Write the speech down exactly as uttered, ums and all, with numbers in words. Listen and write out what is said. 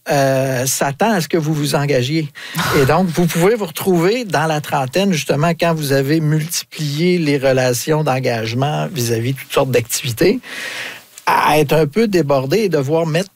euh, s'attend à ce que vous vous engagiez. Et donc, vous pouvez vous retrouver dans la trentaine, justement, quand vous avez multiplié les relations d'engagement vis-à-vis de toutes sortes d'activités, à être un peu débordé et devoir mettre